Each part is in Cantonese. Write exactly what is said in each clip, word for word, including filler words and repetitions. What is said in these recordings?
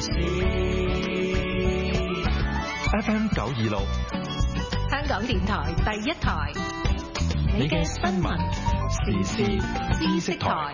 F M 九二六， 香港電台第一台，你嘅新聞時事知識台。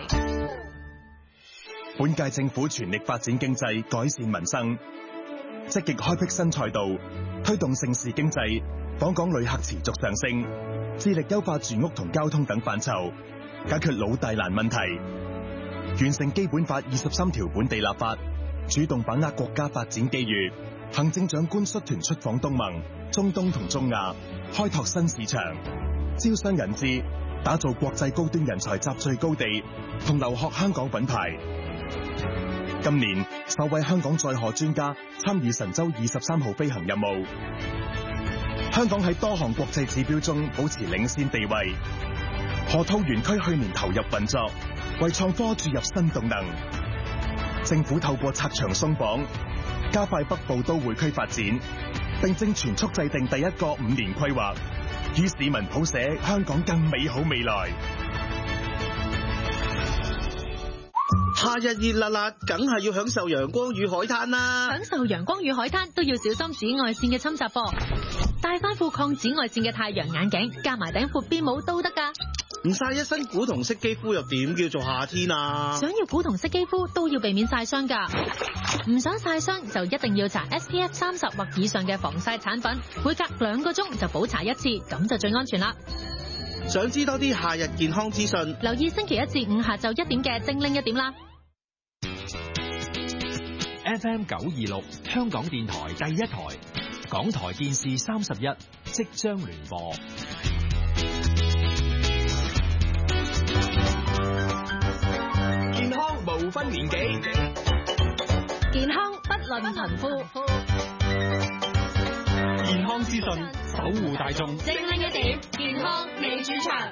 本屆政府全力發展經濟，改善民生，積極開闢新賽道，推動盛事經濟，訪港旅客持續上升，致力優化住屋同交通等範疇，解決老大難問題，完成基本法二十三條本地立法，主動把握國家發展機遇。行政長官率團出訪東盟、中東同中亞，開拓新市場，招商引資，打造國際高端人才集聚高地，同留學香港品牌。今年首位香港載荷專家參與神舟二十三號飛行任務，香港喺多項國際指標中保持領先地位。河套園區去年投入運作，為創科注入新動能。政府透過拆牆鬆綁，加快北部都會區發展，並正全速制定第一個五年規劃，與市民譜寫香港更美好未來。 夏日熱辣辣，梗係要享受陽光與海灘啦！ 享受陽光與海灘都要小心紫外線嘅侵襲噃，戴翻副抗紫外線嘅太陽眼鏡，加埋頂闊邊帽都得㗎。 唔曬一身古銅色肌膚又點叫做夏天啊？ 想要古銅色肌膚都要避免曬傷㗎，唔想曬傷就一定要搽 S P F 三十或以上嘅防曬產品，每隔兩個鐘就補搽一次，咁就最安全啦。 想知多啲夏日健康資訊， 留意星期一至五下晝一點嘅精靈一點啦。 F M 九二六，香港電台第一台，港台電視三十一即將聯播。 健康無分年紀， 健康不論貧富。 健康資訊守護大眾。 精靈一點，健康你主場。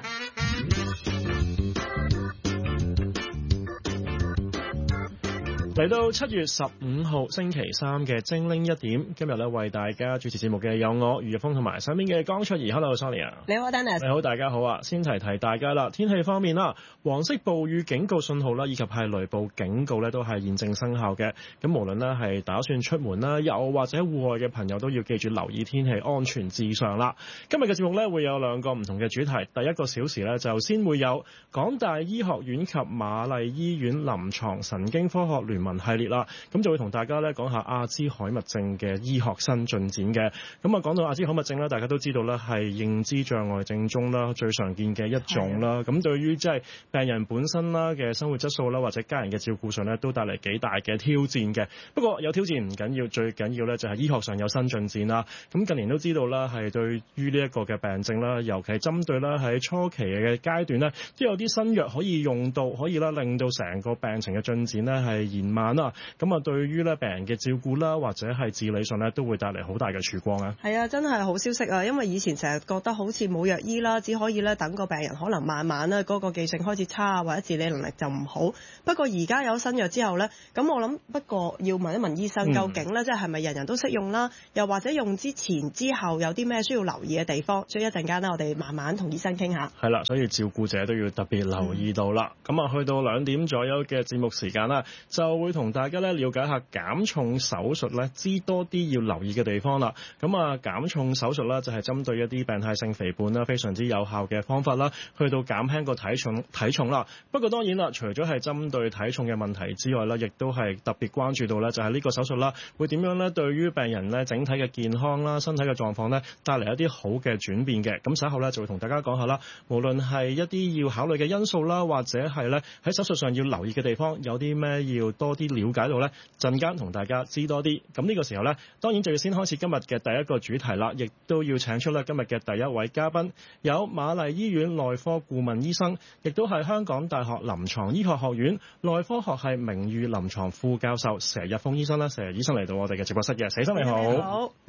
嚟到七月十五號星期三嘅精靈一點，今日咧為大家主持節目嘅有我余日峰同埋身邊嘅江卓儀。Hello Sonia， 你好 Dennis， 你好大家好啊！先提提大家啦，天氣方面啦，黃色暴雨警告信號啦，以及係雷暴警告咧，都係現正生效嘅。咁無論咧係打算出門啦，又或者戶外嘅朋友都要記住留意天氣安全至上啦。今日嘅節目咧會有兩個唔同嘅主題，第一個小時咧就先會有港大醫學院及瑪麗醫院臨床神經科學聯系列啦，咁就會同大家咧講下阿茲海默症嘅醫學新進展嘅。咁啊，講到阿茲海默症咧，大家都知道咧係認知障礙症中啦最常見嘅一種啦。咁對於即係病人本身啦嘅生活質素啦，或者家人嘅照顧上咧，都帶嚟幾大嘅挑戰嘅。不過有挑戰唔緊要，最緊要咧就係醫學上有新進展啦。咁近年都知道啦，係對於呢一個嘅病症啦，尤其係針對啦喺初期嘅階段咧，都有啲新藥可以用到，可以啦令到成個病情嘅進展咧係延慢啦。咁啊，對於咧病人嘅照顧啦，或者係治理上咧，都會帶嚟好大嘅曙光啊！ 係啊，真係好消息啊！因為以前成日覺得好似冇藥醫啦，只可以咧等個病人可能慢慢咧嗰個記性開始差，或者治理能力就唔好。不過而家有新藥之後咧，咁我諗不過要問一問醫生，究竟咧即係係咪人人都適用啦？又或者用之前之後有啲咩需要留意嘅地方？所以一陣間咧，我哋慢慢同醫生傾下。 係啦，所以照顧者都要特別留意到啦。咁啊、嗯，去到兩點左右嘅節目時間啦，就會同大家咧了解下減重手術咧，知多啲要留意嘅地方啦。咁啊，減重手術啦，就係針對一啲病態性肥胖啦，非常之有效嘅方法啦，去到減輕個體重體重啦。不過當然啦，除咗係針對體重嘅問題之外啦，亦都係特別關注到咧，就係呢個手術啦，會點樣咧對於病人咧整體嘅健康啦、身體嘅狀況咧，帶嚟一啲好嘅轉變嘅。咁稍後咧就會同大家講下啦，無論係一啲要考慮嘅因素啦，或者係咧喺手術上要留意嘅地方，有啲咩要多啲了解到咧，陣間同大家知多啲。咁呢個時候咧，當然就要先開始今日嘅第一個主題啦，亦都要請出咧今日嘅第一位嘉賓，有瑪麗醫院內科顧問醫生，亦都係香港大學臨床醫學學院內科學系名譽臨床副教授佘日豐醫生啦。佘醫生嚟到我哋嘅直播室嘅，佘醫生你好。 你好。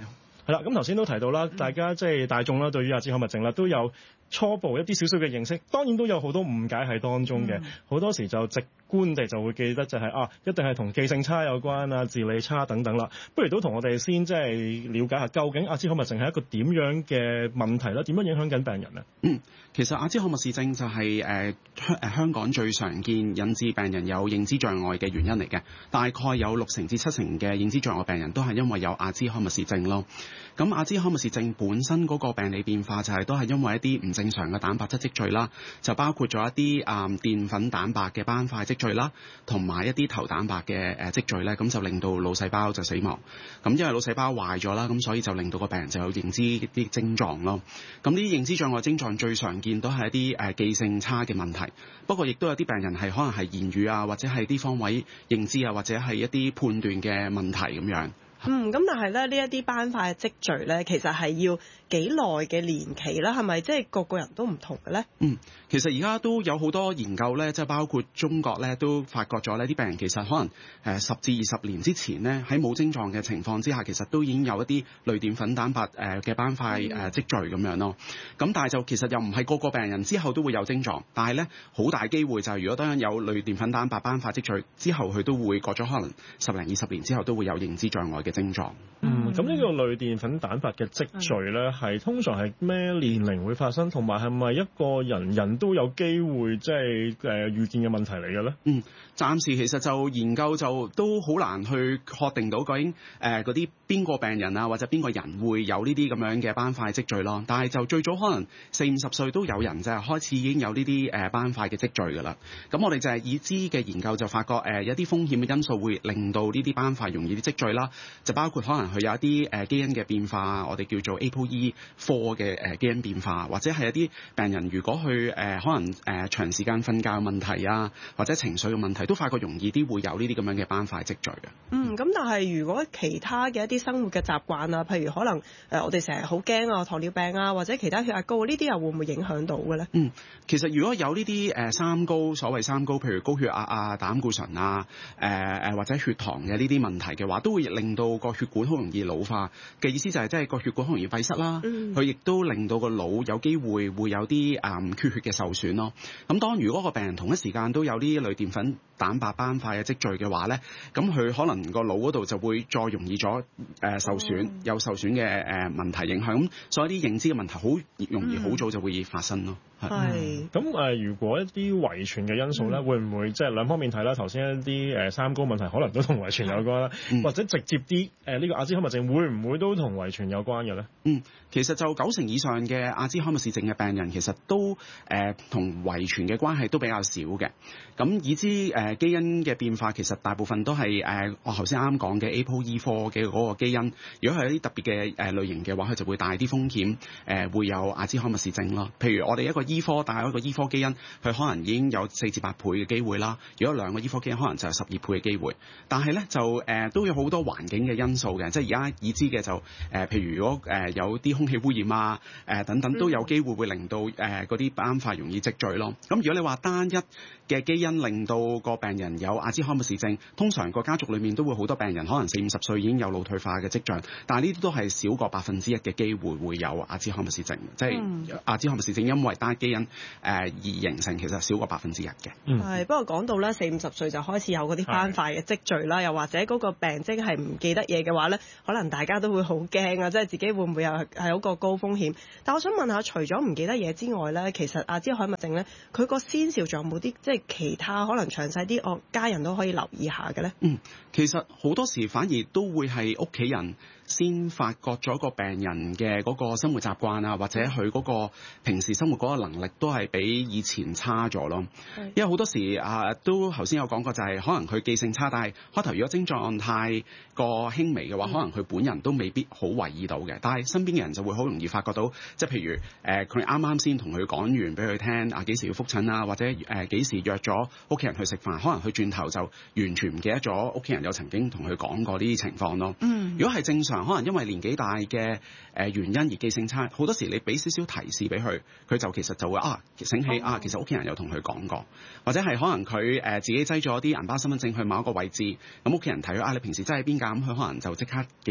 係啦，咁頭先都提到啦，大家即係大眾啦，對於阿茲海默症啦都有初步一啲少少嘅認識，當然都有好多誤解喺當中嘅，好、嗯、多時就直觀地就會記得就係、是、啊，一定係同記性差有關啊、智力差等等啦。不如都同我哋先即係了解下，究竟阿茲海默症係一個點樣嘅問題啦？點樣影響緊病人呢？ 嗯，其實阿茲海默氏症就係誒香誒香港最常見引致病人有認知障礙嘅原因嚟嘅，大概有六成至七成嘅認知障礙病人都係因為有阿茲海默氏症咯。咁阿茲海默氏症本身嗰個病理變化就係、是、都係因為一啲唔正常嘅蛋白質積聚啦，就包括咗一啲啊、嗯、澱粉蛋白嘅斑塊積聚啦，同埋一啲頭蛋白嘅誒積聚咧，咁就令到腦細胞就死亡。咁因為腦細胞壞咗啦，咁所以就令到個病人就有認知啲症狀咯。咁呢啲認知障礙症狀最常見都係一啲誒記性差嘅問題，不過亦都有啲病人係可能係言語啊，或者係啲方位認知啊，或者係一啲判斷嘅問題咁樣。 嗯，咁但係咧呢一啲斑塊嘅積聚咧，其實係要幾耐嘅年期啦？係咪即係個個人都唔同嘅咧？ 嗯，其實而家都有好多研究咧，即係包括中國咧都發覺咗呢啲病人其實可能誒十至二十年之前呢，喺冇症狀嘅情況之下，其實都已經有一啲類澱粉蛋白誒嘅斑塊誒積聚咁樣咯。咁但係就其實又唔係個個病人之後都會有症狀，但係咧好大機會就係如果當然有類澱粉蛋白斑塊積聚之後，佢都會過咗可能十零二十年之後都會有認知障礙嘅症狀。 嗯，咁呢個類澱粉蛋白嘅積聚咧，係、嗯、通常係咩年齡會發生，同埋係咪一個人人都有機會即係誒預見嘅問題嚟嘅咧？嗯， 暫時其實就研究就都好難去確定到究竟誒嗰啲邊個病人啊，或者邊個人會有呢啲咁樣嘅斑塊積聚咯。但係就最早可能四五十歲都有人就係開始已經有呢啲誒斑塊嘅積聚㗎啦。咁我哋就係已知嘅研究就發覺誒有啲風險嘅因素會令到呢啲斑塊容易啲積聚啦，就包括可能佢有一啲誒基因嘅變化，我哋叫做 A P O E 四嘅誒基因變化，或者係一啲病人如果佢誒可能誒長時間瞓覺嘅問題啊，或者情緒嘅問題，都發覺容易啲會有呢啲咁樣嘅斑塊積聚嘅。 嗯，咁但係如果其他嘅一啲生活嘅習慣啊，譬如可能誒我哋成日好驚啊，糖尿病啊，或者其他血壓高呢啲又會唔會影響到嘅咧？ 嗯，其實如果有呢啲誒三高，所謂三高，譬如高血壓啊、膽固醇啊、誒誒或者血糖嘅呢啲問題嘅話，都會令到個血管好容易老化嘅意思就係即係個血管好容易閉塞啦，佢亦都令到個腦有機會會有啲誒、嗯、缺血嘅受損咯。咁當如果個病人同一時間都有啲類澱粉蛋白斑塊嘅積聚嘅話咧，咁佢可能個腦嗰度就會再容易咗誒、呃、受損，有受損嘅誒、呃、問題影響，咁所以啲認知嘅問題好容易好早就會發生咯。 係咁誒，如果一啲遺傳嘅因素咧，嗯、會唔會即係兩方面睇啦？頭先一啲誒三高問題可能都同遺傳有關啦，嗯、或者直接啲誒呢個阿茲海默症會唔會都同遺傳有關嘅咧？ 嗯，其實就九成以上嘅阿茲海默氏症嘅病人其實都誒同、呃、遺傳嘅關係都比較少嘅。咁已知誒、呃、基因嘅變化其實大部分都係誒、呃、我頭先啱啱講嘅 A P O E 四嘅嗰個基因。如果係一啲特別嘅誒類型嘅話，佢就會大啲風險誒、呃、會有阿茲海默氏症咯。譬如我哋一個醫科帶有一個醫科基因，佢可能已經有四至八倍嘅機會啦。如果兩個醫科基因，可能就係十二倍嘅機會。但係咧就誒、呃、都有好多環境嘅因素嘅，即係而家已知嘅就誒、呃、譬如如果誒、呃、有啲空氣污染啊誒、呃、等等，都有機會會令到誒嗰啲斑塊容易積聚咯。咁如果你話單一嘅基因令到個病人有阿茲海默氏症，通常個家族裡面都會好多病人，可能四五十歲已經有腦退化嘅跡象，但係呢啲都係少過百分之一嘅機會會有阿茲海默氏症，即係、嗯、阿茲海默氏症因為單基因誒、呃、而形成，其實少過百分之一嘅。係、 嗯，不過講到咧四五十歲就開始有嗰啲斑塊嘅積聚啦，又或者嗰個病徵係唔記得嘢嘅話咧，可能大家都會好驚啊，即係自己會唔會有係有個高風險？但我想問下，除咗唔記得嘢之外咧，其實阿茲海默症咧，佢個先兆仲有冇啲即係其他可能詳細啲，我家人都可以留意下嘅咧？ 嗯，其實好多時反而都會係屋企人先發覺咗個病人嘅嗰個生活習慣啊，或者佢嗰個平時生活嗰個能力都係比以前差咗咯。是因為好多時啊，都頭先有講過，就係可能佢記性差，但係開頭如果症狀太過輕微嘅話，嗯、可能佢本人都未必好為意到嘅。但係身邊嘅人就會好容易發覺到，即係譬如誒佢啱啱先同佢講完俾佢聽啊幾時要覆診啊，或者誒幾時約咗屋企人去食飯，可能佢轉頭就完全唔記得咗屋企人有曾經同佢講過呢啲情況咯。嗯，如果係正常，可能因為年紀大嘅誒原因而記性差，好多時你俾少少提示俾佢，佢就其實就會啊醒起啊，其實屋企人有同佢講過，或者係可能佢誒自己擠咗啲銀包身份證去某一個位置，咁屋企人睇佢啊，你平時擠喺邊㗎？咁佢可能就即刻記得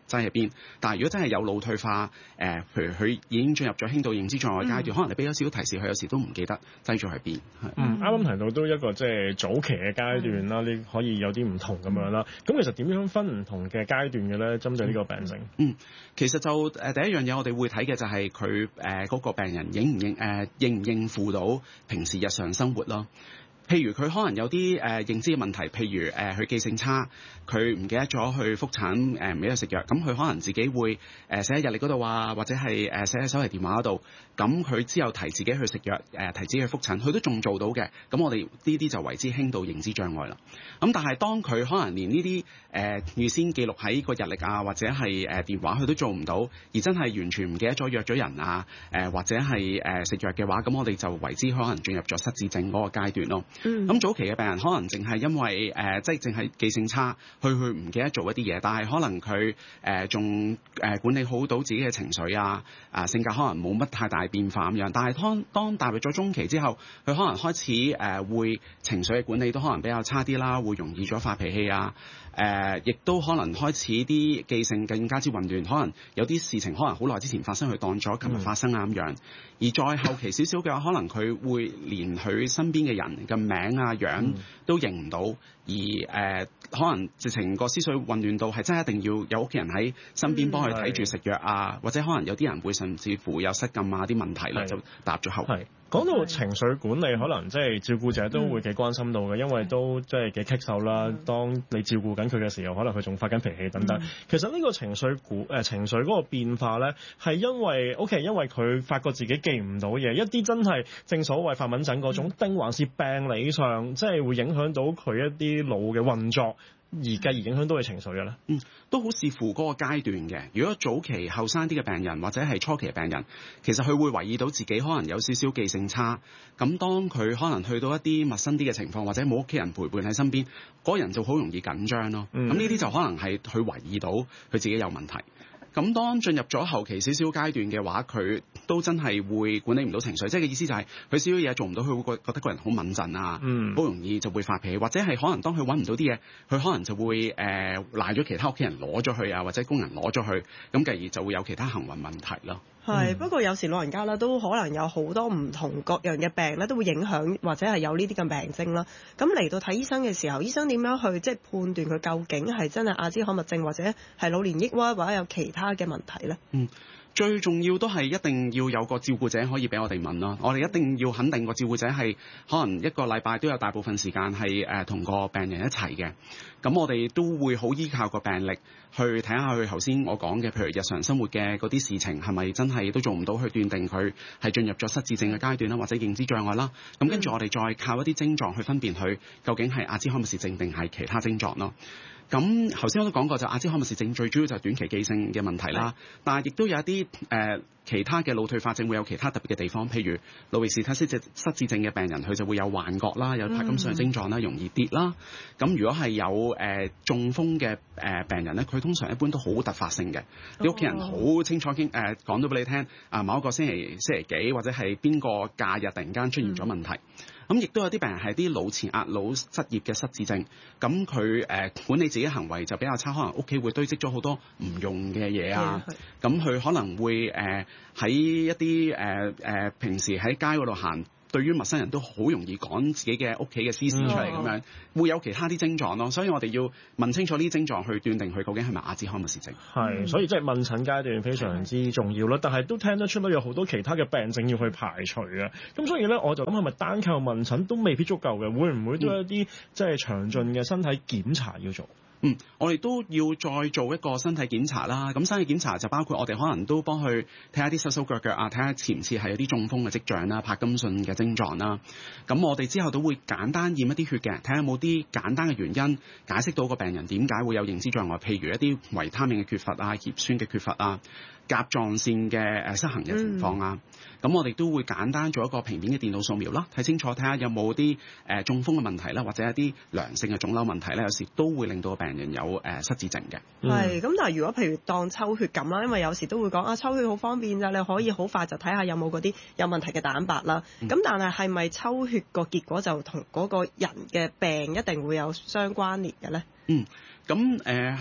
擠喺邊。但係如果真係有腦退化，誒、呃，譬如佢已經進入咗輕度認知障礙階段，嗯、可能你俾咗少少提示，佢有時都唔記得擠咗喺邊。 嗯，啱啱提到都一個即係早期嘅階段啦，你、嗯、可以有啲唔同咁樣啦。咁、嗯、其實點樣分唔同嘅階段嘅咧？針對呢個病症？ 嗯，其實就誒、呃、第一樣嘢，我哋會睇嘅就係佢誒嗰個病人應唔應誒、呃、應唔應付到平時日常生活咯。譬如佢可能有啲誒、呃、認知嘅問題，譬如誒佢、呃、記性差，佢唔記得咗去覆診，誒唔記得食藥，咁佢可能自己會誒、呃、寫喺日曆嗰度啊，或者係誒寫喺手提電話嗰度，咁佢之後提自己去食藥，誒、呃、提自己去覆診，佢都仲做到嘅，咁我哋呢啲就為之輕度認知障礙啦。咁但係當佢可能連呢啲誒預先記錄喺個日曆啊，或者係誒電話佢都做唔到，而真係完全唔記得咗約咗人啊，誒、呃、或者係誒食藥嘅話，咁我哋就為之可能進入咗失智症嗰個階段咯。咁、嗯、早期嘅病人可能淨係因為誒、呃，即係淨係記性差，去去唔記得做一啲嘢，但係可能佢誒仲誒管理好到自己嘅情緒啊，啊、呃、性格可能冇乜太大變化咁樣。但係當當踏入咗中期之後，佢可能開始誒、呃、會情緒嘅管理都可能比較差啲啦，會容易咗發脾氣啊，誒、呃、亦都可能開始啲記性更加之混亂，可能有啲事情可能好耐之前發生，佢當咗琴日發生啊咁樣。而再後期少少嘅話，可能佢會連佢身邊嘅人嘅名啊、樣都認唔到，而誒、呃、可能直情個思緒混亂到係真係一定要有屋企人喺身邊幫佢睇住食藥啊，嗯、或者可能有啲人會甚至乎有失禁啊啲問題啦，就踏入咗後期。 講到情緒管理，可能即係照顧者都會幾關心到嘅，因為都即係幾棘手啦。當你照顧緊佢嘅時候，可能佢仲發緊脾氣等等。嗯、其實呢個情緒管誒情緒嗰個變化咧，係因為 OK， 因為佢發覺自己記唔到嘢，一啲真係正所謂發敏疹嗰種，定、嗯、還是病理上即係會影響到佢一啲腦嘅運作，而繼而影響到佢情緒嘅咧？ 嗯，都好視乎嗰個階段嘅。如果早期後生啲嘅病人或者係初期嘅病人，其實佢會懷疑到自己可能有少少記性差。咁當佢可能去到一啲陌生啲嘅情況，或者冇屋企人陪伴喺身邊，嗰個人就好容易緊張咯。咁呢啲就可能係佢懷疑到佢自己有問題。咁當進入咗後期少少階段嘅話，佢都真係會管理唔到情緒，即係嘅意思就係佢少少嘢做唔到，佢會覺覺得個人好敏陣啊，好、嗯、容易就會發脾氣，或者係可能當佢揾唔到啲嘢，佢可能就會誒賴咗其他屋企人攞咗去啊，或者工人攞咗去，咁繼而就會有其他行為問題咯。 係，不過有時老人家咧都可能有好多唔同各樣嘅病咧，都會影響或者係有呢啲嘅病徵啦。咁嚟到睇醫生嘅時候，醫生點樣去即係判斷佢究竟係真係阿茲海默症或者係老年抑鬱或者有其他嘅問題咧？嗯。 最重要都係一定要有個照顧者可以俾我哋問咯，我哋一定要肯定個照顧者係可能一個禮拜都有大部分時間係誒同個病人一齊嘅，咁我哋都會好依靠個病歷去睇下佢頭先我講嘅，譬如日常生活嘅嗰啲事情係咪真係都做唔到去斷定佢係進入咗失智症嘅階段啦，或者認知障礙啦，咁跟住我哋再靠一啲症狀去分辨佢究竟係阿茲海默氏症定係其他症狀咯。咁頭先我都講過，就阿茲海默氏症最主要就係短期記性嘅問題啦，但係亦都有一啲誒、呃、其他嘅腦退化症會有其他特別嘅地方，譬如路易斯塔失智失智症嘅病人，佢就會有幻覺啦，有帕金遜嘅症狀啦，容易跌啦。咁如果係有誒、呃、中風嘅誒病人咧，佢通常一般都好突發性嘅，啲屋企人好清楚傾誒講到俾你聽，啊某一個星期星期幾或者係邊個假日突然間出現咗問題。咁亦都有啲病人係啲腦前壓腦失業嘅失智症，咁佢誒管理自己行為就比較差，可能屋企會堆積咗好多唔用嘅嘢啊，咁佢可能會誒喺、呃、一啲誒誒平時喺街嗰度行，對於陌生人都好容易講自己嘅屋企嘅私事出嚟咁樣，會有其他啲症狀咯，所以我哋要問清楚呢啲症狀去斷定佢究竟係咪阿茲海默氏症。係， 所以即係問診階段非常之重要啦。但係都聽得出咧，有好多其他嘅病症要去排除嘅。咁所以咧，我就諗係咪單靠問診都未必足夠嘅？會唔會都有一啲即係詳盡嘅身體檢查要做？ 嗯，我哋都要再做一個身體檢查啦。咁身體檢查就包括我哋可能都幫佢睇下啲手手腳腳啊，睇下似唔似係有啲中風嘅跡象啦、帕金遜嘅症狀啦。咁我哋之後都會簡單驗一啲血嘅，睇下有冇啲簡單嘅原因解釋到個病人點解會有認知障礙，譬如一啲維他命嘅缺乏啊、葉酸嘅缺乏啊、甲狀腺嘅誒失衡嘅情況啊。咁、嗯、我哋都會簡單做一個平面嘅電腦掃描啦，睇清楚睇下有冇啲誒中風嘅問題啦，或者一啲良性嘅腫瘤問題咧，有時都會令到個病人有誒、呃、失智症嘅。 係咁、嗯，但係如果譬如當抽血咁啦，因為有時都會講啊，抽血好方便咋，你可以好快就睇下有冇嗰啲有問題嘅蛋白啦。咁、嗯、但係係咪抽血個結果就同嗰個人嘅病一定會有相關聯嘅咧？ 嗯，咁誒。呃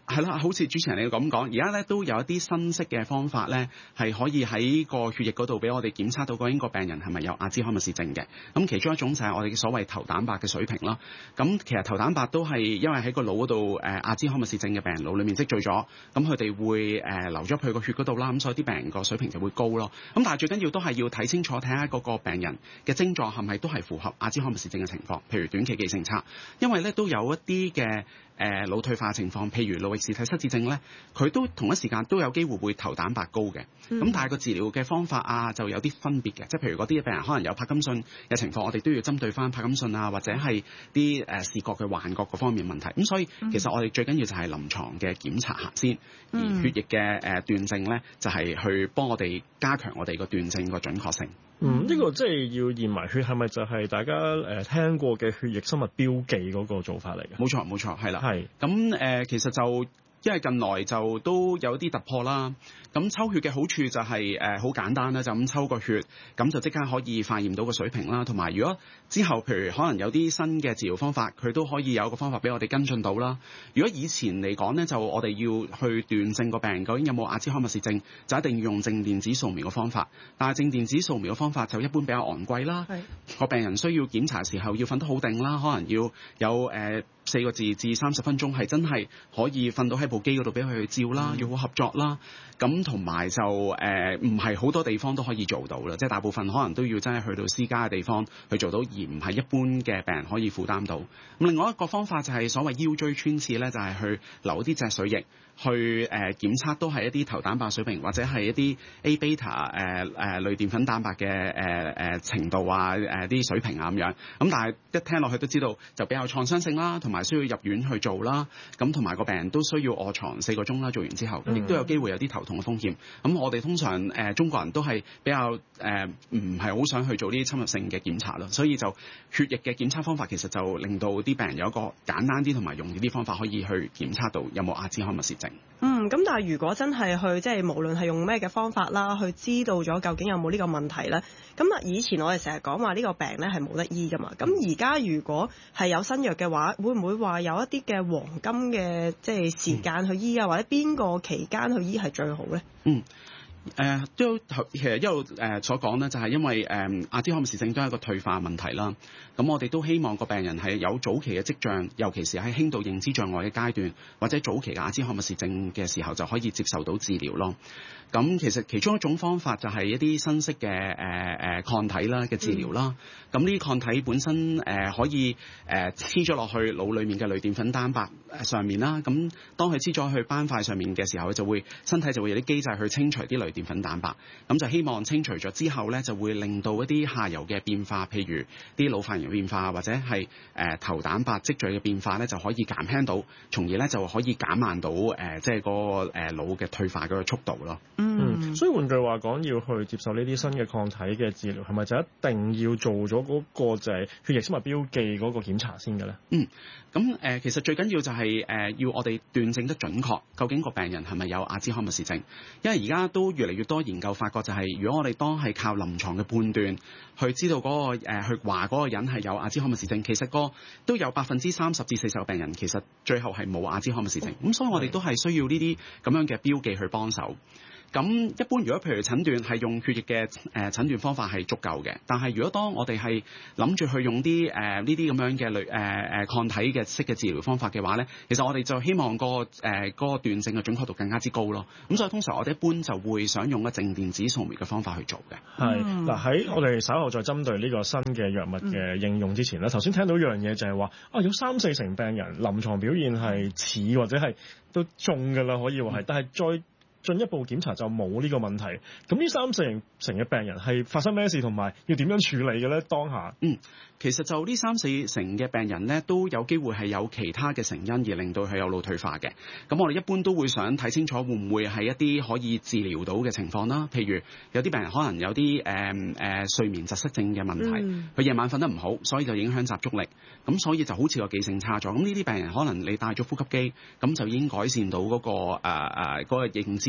係啦，好似主持人你咁講，而家咧都有一啲新式嘅方法咧，係可以喺個血液嗰度俾我哋檢測到究竟個病人係咪有阿茲海默氏症嘅。咁其中一種就係我哋嘅所謂頭蛋白嘅水平啦。咁其實頭蛋白都係因為喺個腦嗰度誒阿茲海默氏症嘅病人腦裡面積聚咗，咁佢哋會誒、呃、流咗去個血嗰度啦，咁所以啲病人個水平就會高咯。咁但係最緊要都係要睇清楚，睇下嗰個病人嘅症狀係咪都係符合阿茲海默氏症嘅情況，譬如短期記性差，因為咧都有一啲嘅誒腦退化情況，譬如路易氏體失智症咧，佢都同一時間都有機會會頭蛋白高嘅。咁、嗯、但係個治療嘅方法啊就有啲分別嘅，即係譬如嗰啲病人可能有帕金遜嘅情況，我哋都要針對翻帕金遜啊，或者係啲誒視覺嘅幻覺嗰方面問題。咁所以其實我哋最緊要就係臨床嘅檢查下先，而血液嘅誒斷症咧就係、是、去幫我哋加強我哋個斷症個準確性。 嗯，呢、這個即係要驗埋血，係咪就係大家誒聽過嘅血液生物標記嗰個做法嚟嘅？ 冇錯，冇錯，係啦。 係咁誒，其實就因為近來就都有啲突破啦。咁抽血嘅好處就係誒好簡單啦，就咁抽個血，咁就即刻可以化驗到個水平啦。同埋如果之後譬如可能有啲新嘅治療方法，佢都可以有個方法俾我哋跟進到啦。如果以前嚟講咧，就我哋要去斷症個病人究竟有冇阿茲海默氏症，就一定要用正電子掃描嘅方法。但係正電子掃描嘅方法就一般比較昂貴啦。個病人需要檢查嘅時候要瞓得好定啦，可能要有誒四個字至三十分鐘係真係可以瞓到喺部機嗰度俾佢去照啦，嗯、要好合作啦。咁同埋就誒唔係好多地方都可以做到啦，即係大部分可能都要真係去到私家嘅地方去做到，而唔係一般嘅病人可以負擔到。咁另外一個方法就係所謂腰椎穿刺咧，就係、是、去留啲脊髓液去誒、呃、檢測，都係一啲頭蛋白水平或者係一啲 A beta 誒、呃、誒、呃、類澱粉蛋白嘅誒誒程度啊誒啲、呃、水平啊咁樣。咁但係一聽落去都知道就比較創傷性啦，同埋需要入院去做啦。咁同埋個病人都需要臥床四個鐘啦，做完之後亦都有機會有啲頭痛嘅風險。咁我哋通常誒、呃、中國人都係比較誒唔係好想去做呢啲侵入性嘅檢查咯，所以就血液嘅檢測方法其實就令到啲病人有一個簡單啲同埋容易啲方法可以去檢測到有冇阿茲海默氏症。 嗯，咁但係如果真係去即係無論係用咩嘅方法啦，去知道咗究竟有冇呢個問題咧，咁啊以前我哋成日講話呢個病咧係冇得醫噶嘛，咁而家如果係有新藥嘅話，會唔會話有一啲嘅黃金嘅即係時間去醫啊，嗯、或者邊個期間去醫係最好咧？ 嗯。誒都、呃、其實一路誒、呃、所講咧，就係因為誒、呃、阿茲海默氏症都係一個退化問題啦。咁我哋都希望個病人係有早期嘅跡象，尤其是喺輕度認知障礙嘅階段，或者早期嘅阿茲海默氏症嘅時候，就可以接受到治療咯。咁其實其中一種方法就係一啲新式嘅誒誒抗體啦嘅治療啦。咁呢啲抗體本身誒、呃、可以誒黐咗落去腦裡面嘅類澱粉蛋白上面啦。咁當佢黐咗去斑塊上面嘅時候，佢就會身體就會有啲機制去清除啲類澱粉蛋白。咁就希望清除咗之後咧，就會令到一啲下游嘅變化，譬如啲腦發炎嘅變化，或者係誒、呃、頭蛋白積聚嘅變化咧，就可以減輕到，從而咧就可以減慢到誒即係個誒腦嘅退化嗰個速度咯。 嗯，所以換句話講，要去接受呢啲新嘅抗體嘅治療，係咪就一定要做咗嗰個就係血液生物標記嗰個檢查先嘅咧？嗯， 咁誒、呃、其實最緊要就係、是、誒、呃、要我哋斷症得準確，究竟個病人係咪有阿茲海默氏症？因為而家都越嚟越多研究發覺、就是，就係如果我哋當係靠臨床嘅判斷去知道嗰、那個、呃、去話嗰個人係有阿茲海默氏症，其實個都有百分之三十至四十嘅病人其實最後係冇阿茲海默氏症。咁、嗯、所以我哋都係需要呢啲咁樣嘅標記去幫手。咁一般如果譬如診斷係用血液嘅誒診斷方法係足夠嘅，但係如果當我哋係諗住去用啲誒呢啲咁樣嘅類誒誒抗體嘅式嘅治療方法嘅話咧，其實我哋就希望、個誒嗰、呃嗰個斷症嘅準確度更加之高咯。咁所以通常我哋一般就會想用個正電子掃描嘅方法去做嘅。 係嗱，喺我哋稍後再針對呢個新嘅藥物嘅應用之前咧，頭先、嗯、聽到一樣嘢就係話啊，有三四成病人臨床表現係似或者係都中㗎啦，可以話係，嗯、但係再進一步檢查就冇呢個問題。咁呢三四成嘅病人係發生咩事，同埋要點樣處理嘅咧？當下嗯，其實就呢三四成嘅病人咧，都有機會係有其他嘅成因而令到佢有腦退化嘅。咁我哋一般都會想睇清楚會唔會係一啲可以治療到嘅情況啦。譬如有啲病人可能有啲誒誒睡眠窒息症嘅問題，佢夜、嗯、晚瞓得唔好，所以就影響集中力，咁所以就好似個記性差咗。咁呢啲病人可能你戴咗呼吸機，咁就已經改善到嗰、嗰個誒誒嗰個認知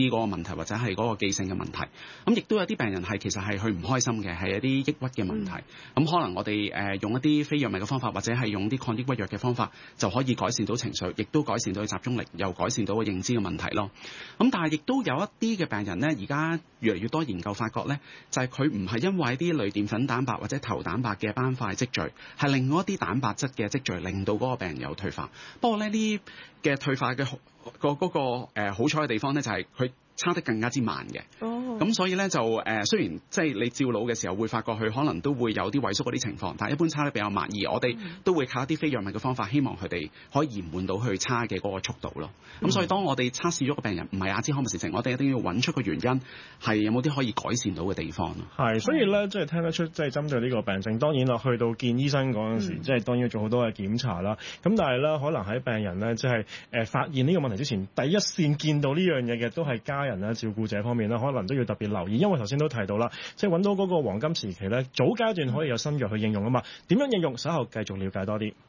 嗰個問題或者係嗰個記性嘅問題。咁亦都有啲病人係其實係佢唔開心嘅，係一啲抑鬱嘅問題。咁、嗯、可能我哋誒用一啲非藥物嘅方法，或者係用啲抗抑鬱藥嘅方法，就可以改善到情緒，亦都改善到佢集中力，又改善到個認知嘅問題咯。咁但係亦都有一啲嘅病人呢，而家越嚟越多研究發覺呢，就係佢唔係因為啲類澱粉蛋白或者頭蛋白嘅斑塊積聚，係另外一啲蛋白質嘅積聚，令到嗰個病人有退化。不過呢啲嘅退化嘅個嗰個誒好彩嘅地方呢，就係佢差得更加之慢嘅。咁、oh. 所以咧就誒、呃、雖然即係你照腦嘅時候會發覺佢可能都會有啲萎縮嗰啲情況，但係一般差得比較慢。而我哋都會靠一啲非藥物嘅方法，希望佢哋可以延緩到佢差嘅嗰個速度咯。咁、mm. 所以當我哋測試咗個病人唔係阿茲海默氏症，我哋一定要揾出個原因係有冇啲可以改善到嘅地方咯。係， 所以咧即係聽得出即係針對呢個病症，當然啦，去到見醫生嗰陣時，即、mm. 係當然要做好多嘅檢查啦。咁但係咧，可能喺病人咧即係誒發現呢個問題之前，第一線見到呢樣嘢嘅都係家人啦、照顧者方面啦，可能都要特別留意，因為頭先都提到啦，即係揾到嗰個黃金時期咧，早階段可以有新藥去應用啊嘛。點樣應用？稍後繼續了解多啲。